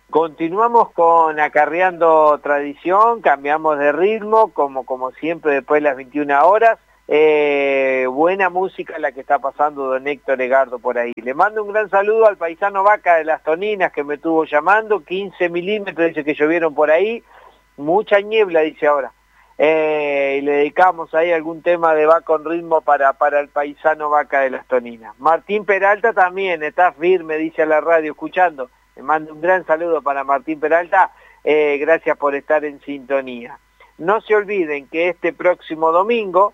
Continuamos con Acarreando Tradición, cambiamos de ritmo, como siempre después de las 21 horas. Buena música la que está pasando don Héctor Egardo por ahí. Le mando un gran saludo al paisano Vaca de las Toninas que me estuvo llamando, 15 milímetros dice que llovieron por ahí, mucha niebla dice ahora. Y le dedicamos ahí algún tema de Va con ritmo para el paisano Vaca de las Toninas. Martín Peralta también está firme, dice a la radio, escuchando. Le mando un gran saludo para Martín Peralta, gracias por estar en sintonía. No se olviden que este próximo domingo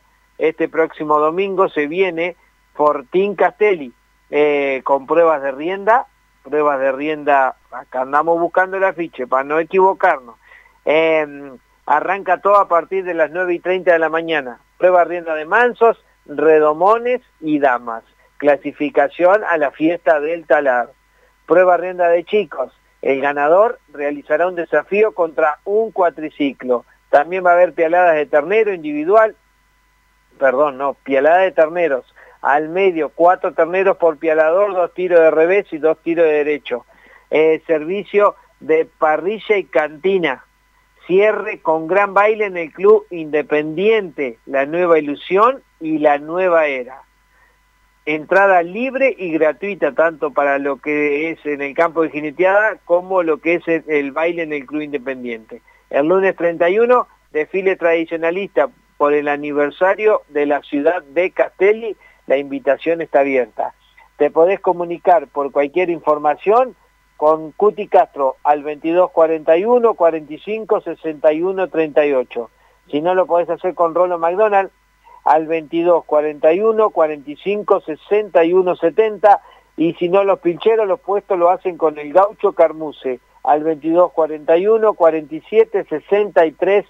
se viene Fortín Castelli con pruebas de rienda, acá andamos buscando el afiche para no equivocarnos. Arranca todo a partir de las 9:30 de la mañana, prueba rienda de mansos, redomones y damas, clasificación a la fiesta del talar. Prueba rienda de chicos, el ganador realizará un desafío contra un cuatriciclo. También va a haber pialadas de ternero individual, pialada de terneros, al medio 4 terneros por pialador, 2 tiros de revés y 2 tiros de derecho. Servicio de parrilla y cantina, cierre con gran baile en el Club Independiente, La Nueva Ilusión y La Nueva Era. Entrada libre y gratuita, tanto para lo que es en el campo de jineteada como lo que es el baile en el Club Independiente. El lunes 31, desfile tradicionalista por el aniversario de la ciudad de Castelli, la invitación está abierta. Te podés comunicar por cualquier información con Cuti Castro al 2241 45 61 38. Si no, lo podés hacer con Rolo McDonald al 2241 45 61 70, y si no, los pilcheros, los puestos lo hacen con el Gaucho Carmuse al 2241 47 63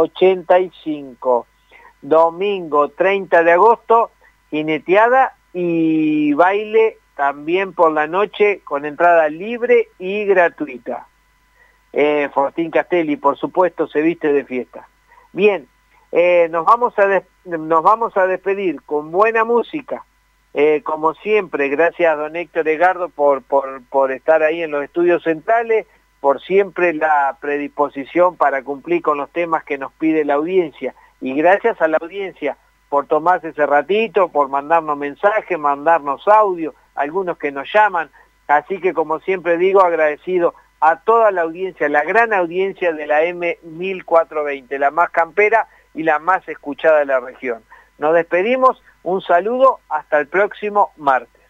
85. Domingo 30 de agosto, jineteada y baile también por la noche con entrada libre y gratuita. Fortín Castelli, por supuesto, se viste de fiesta. Bien, nos vamos a despedir con buena música. Como siempre, gracias a don Héctor Egardo por estar ahí en los estudios centrales, por siempre la predisposición para cumplir con los temas que nos pide la audiencia. Y gracias a la audiencia por tomarse ese ratito, por mandarnos mensajes, mandarnos audio, algunos que nos llaman. Así que, como siempre digo, agradecido a toda la audiencia, la gran audiencia de la M1420, la más campera y la más escuchada de la región. Nos despedimos, un saludo, hasta el próximo martes.